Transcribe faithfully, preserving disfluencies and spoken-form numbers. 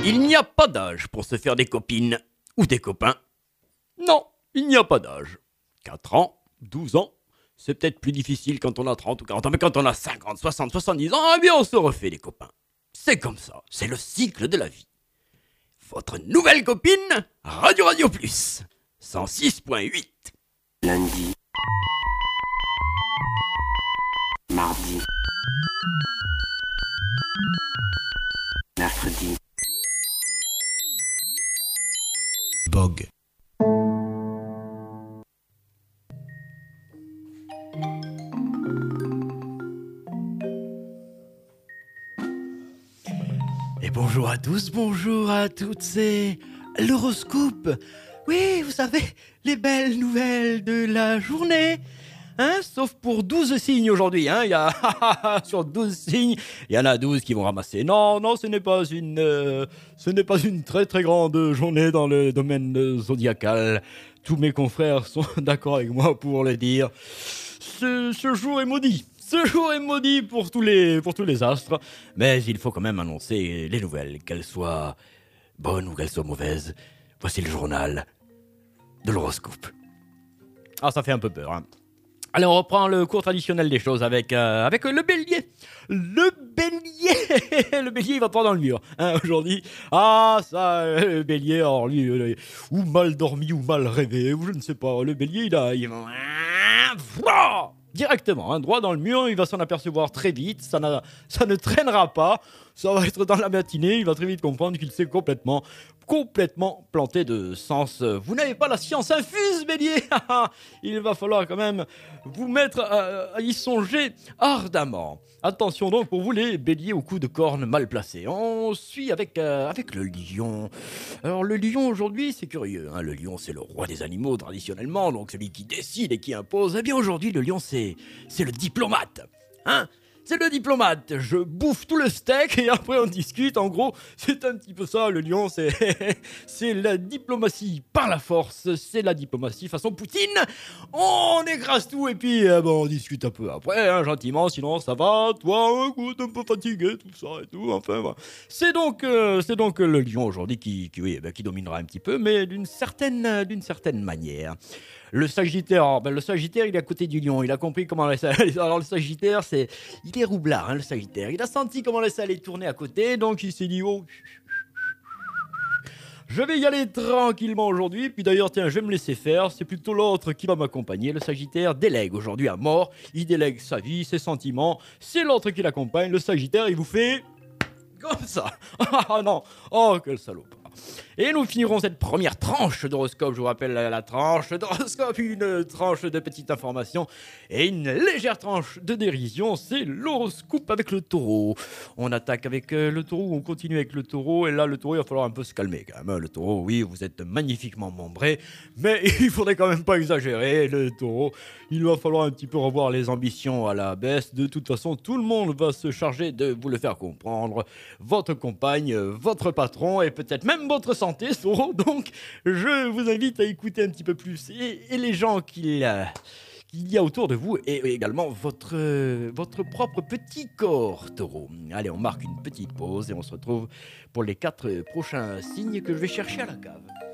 Il n'y a pas d'âge pour se faire des copines ou des copains. Non, il n'y a pas d'âge. quatre ans, douze ans, c'est peut-être plus difficile quand on a trente ou quarante ans, mais quand on a cinquante, soixante, soixante-dix ans, eh bien on se refait des copains. C'est comme ça, c'est le cycle de la vie. Votre nouvelle copine, Radio Radio Plus, cent six point huit. Lundi, mardi, mercredi, Bog. Et bonjour à tous, bonjour à toutes, c'est l'horoscope. Oui, vous savez, les belles nouvelles de la journée. Hein, sauf pour douze signes aujourd'hui, hein, il y a sur douze signes, il y en a douze qui vont ramasser. Non, non, ce n'est pas une euh, ce n'est pas une très très grande journée dans le domaine euh, zodiacal. Tous mes confrères sont d'accord avec moi pour le dire. Ce, ce jour est maudit. Ce jour est maudit pour tous les pour tous les astres, mais il faut quand même annoncer les nouvelles, qu'elles soient bonnes ou qu'elles soient mauvaises. Voici le journal de l'horoscope. Ah, ça fait un peu peur, hein. Allez, on reprend le cours traditionnel des choses avec, euh, avec le bélier. Le bélier Le bélier, il va pas dans le mur, hein, aujourd'hui. Ah, ça, euh, le bélier, alors lui, euh, ou mal dormi, ou mal rêvé, ou je ne sais pas. Le bélier, il a... Il va... Directement, hein, droit dans le mur, il va s'en apercevoir très vite, ça, n'a, ça ne traînera pas, ça va être dans la matinée, il va très vite comprendre qu'il s'est complètement, complètement planté de sens. Vous n'avez pas la science infuse, bélier. Il va falloir quand même vous mettre à, à y songer ardemment. Attention donc pour vous les béliers au coup de corne mal placé. On suit avec, euh, avec le lion. Alors le lion aujourd'hui c'est curieux, hein. Le lion c'est le roi des animaux traditionnellement, donc celui qui décide et qui impose. Eh bien aujourd'hui le lion c'est, c'est le diplomate, hein. C'est le diplomate, je bouffe tout le steak et après on discute, en gros, c'est un petit peu ça, le lion, c'est, c'est la diplomatie par la force, c'est la diplomatie façon Poutine, on écrase tout et puis euh, bon, on discute un peu après, hein, gentiment, sinon ça va, toi, écoute, un peu fatigué, tout ça et tout, enfin, voilà. C'est donc, euh, c'est donc le lion aujourd'hui qui, qui, oui, ben, qui dominera un petit peu, mais d'une certaine, d'une certaine manière. Le Sagittaire, ben le Sagittaire, il est à côté du Lion. Il a compris comment laisser. Alors le Sagittaire, c'est, il est roublard, hein, le Sagittaire. Il a senti comment laisser aller tourner à côté, donc il s'est dit oh, je vais y aller tranquillement aujourd'hui. Puis d'ailleurs, tiens, je vais me laisser faire. C'est plutôt l'autre qui va m'accompagner. Le Sagittaire délègue aujourd'hui à mort. Il délègue sa vie, ses sentiments. C'est l'autre qui l'accompagne. Le Sagittaire, il vous fait comme ça. Ah non, oh quel salopard. Et nous finirons cette première tranche d'horoscope. Je vous rappelle la, la tranche d'horoscope, une tranche de petite information et une légère tranche de dérision. C'est l'horoscope avec le taureau. On attaque avec euh, le taureau, on continue avec le taureau. Et là, le taureau, il va falloir un peu se calmer quand même. Le taureau, oui, vous êtes magnifiquement membré, mais il faudrait quand même pas exagérer. Le taureau, il va falloir un petit peu revoir les ambitions à la baisse. De toute façon, tout le monde va se charger de vous le faire comprendre. Votre compagne, votre patron et peut-être même votre santé, taureau. Donc, je vous invite à écouter un petit peu plus et, et les gens qu'il, euh, qu'il y a autour de vous et également votre, euh, votre propre petit corps, taureau. Allez, on marque une petite pause et on se retrouve pour les quatre prochains signes que je vais chercher à la cave.